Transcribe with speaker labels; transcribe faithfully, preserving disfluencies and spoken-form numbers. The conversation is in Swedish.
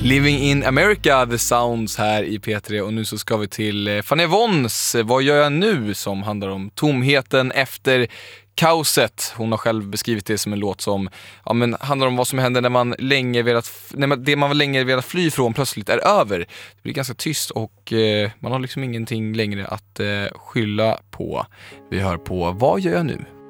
Speaker 1: Living in America, The Sounds här i P tre, och nu så ska vi till Fanny Wons Vad gör jag nu, som handlar om tomheten efter kaoset. Hon har själv beskrivit det som en låt som ja, men handlar om vad som händer när man länge velat, när man, det man länge velat fly från plötsligt är över. Det blir ganska tyst och eh, man har liksom ingenting längre att eh, skylla på. Vi hör på Vad gör jag nu?